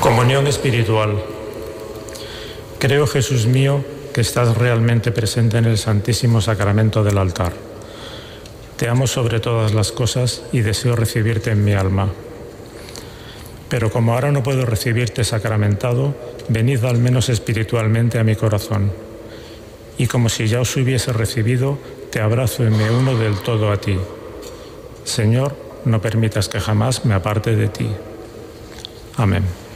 Comunión espiritual. Creo, Jesús mío, que estás realmente presente en el Santísimo Sacramento del altar. Te amo sobre todas las cosas y deseo recibirte en mi alma. Pero como ahora no puedo recibirte sacramentado, venid al menos espiritualmente a mi corazón. Y como si ya os hubiese recibido, te abrazo y me uno del todo a ti. Señor, no permitas que jamás me aparte de ti. Amén.